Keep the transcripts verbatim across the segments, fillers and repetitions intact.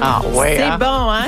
Ah ouais, C'est hein? bon, hein?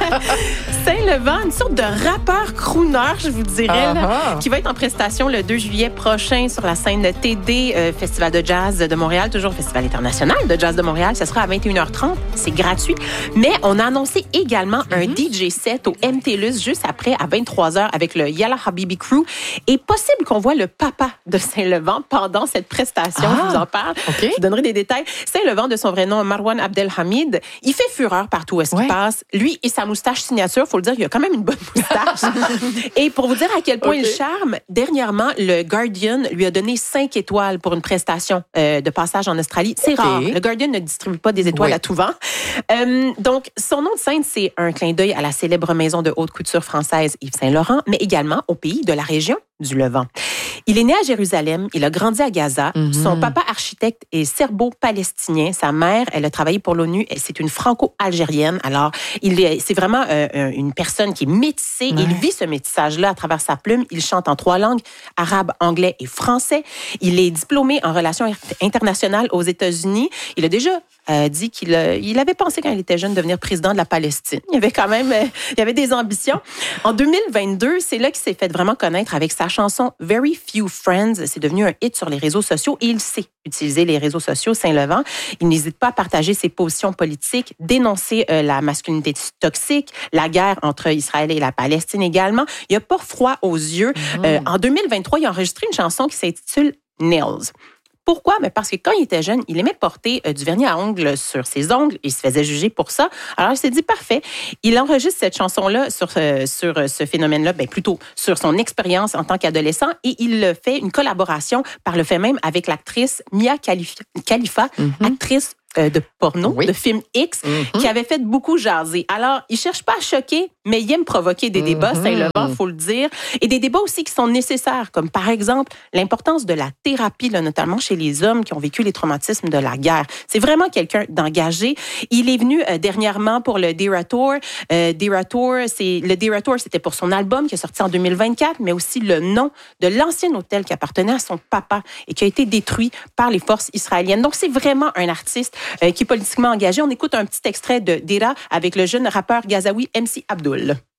Saint-Levant, une sorte de rappeur crooner, je vous dirais, là, Uh-huh. qui va être en prestation le deux juillet prochain sur la scène de T D, euh, Festival de jazz de Montréal, toujours Festival international de jazz de Montréal. Ça sera à vingt et une heures trente, c'est gratuit. Mais on a annoncé également un D J set au M T L U S juste après, à vingt-trois heures, avec le Yalla Habibi Crew. Et possible qu'on voit le papa de Saint-Levant pendant cette prestation. Ah, je vous en parle. okay. Je vous donnerai des détails. Saint-Levant, de son vrai nom, Marwan Abdelhamid, il fait fureur partout où est-ce qu'il Ouais. passe. Lui et sa moustache signature, faut le dire, il a quand même une bonne moustache. Et pour vous dire à quel point Okay. il charme, dernièrement, le Guardian lui a donné cinq étoiles pour une prestation euh, de passage en Australie. C'est Okay. rare. Le Guardian ne distribue pas des étoiles Oui. à tout vent. Euh, donc, son nom de scène, c'est un clin d'œil à la célèbre maison de haute couture française Yves Saint-Laurent, mais également au pays de la région du Levant. Il est né à Jérusalem, il a grandi à Gaza. Mm-hmm. Son papa architecte est serbo-palestinien. Sa mère, elle a travaillé pour l'ONU. C'est une franco-algérienne. Alors, il est, c'est vraiment euh, une personne qui est métissée. Ouais. Il vit ce métissage-là à travers sa plume. Il chante en trois langues, arabe, anglais et français. Il est diplômé en relations internationales aux États-Unis. Il a déjà euh, dit qu'il euh, il avait pensé quand il était jeune devenir président de la Palestine. Il avait quand même euh, il avait des ambitions. En deux mille vingt-deux, c'est là qu'il s'est fait vraiment connaître avec sa chanson Very Few Friends. C'est devenu un hit sur les réseaux sociaux et il sait utiliser les réseaux sociaux, Saint-Levant. Il n'hésite pas à partager ses positions politiques, dénoncer euh, la masculinité toxique, la guerre entre Israël et la Palestine également. Il n'a pas froid aux yeux. Mm. Euh, en deux mille vingt-trois, il a enregistré une chanson qui s'intitule Nails. Pourquoi? Mais parce que quand il était jeune, il aimait porter euh, du vernis à ongles sur ses ongles. Il se faisait juger pour ça. Alors, il s'est dit, parfait. Il enregistre cette chanson-là sur, euh, sur euh, ce phénomène-là, ben, plutôt sur son expérience en tant qu'adolescent. Et il fait une collaboration par le fait même avec l'actrice Mia Khalifa, Khalifa Mm-hmm. actrice euh, de porno, Oui. de film X, Mm-hmm. qui avait fait beaucoup jaser. Alors, il cherche pas à choquer, mais il aime provoquer des débats, Mm-hmm. Saint-Levant, faut le dire. Et des débats aussi qui sont nécessaires, comme par exemple l'importance de la thérapie, là, notamment chez les hommes qui ont vécu les traumatismes de la guerre. C'est vraiment quelqu'un d'engagé. Il est venu euh, dernièrement pour le Dera Tour. Euh, Dera Tour, c'est, le Dera Tour, c'était pour son album qui est sorti en deux mille vingt-quatre, mais aussi le nom de l'ancien hôtel qui appartenait à son papa et qui a été détruit par les forces israéliennes. Donc, c'est vraiment un artiste euh, qui est politiquement engagé. On écoute un petit extrait de Dera avec le jeune rappeur gazaoui M C Abdul.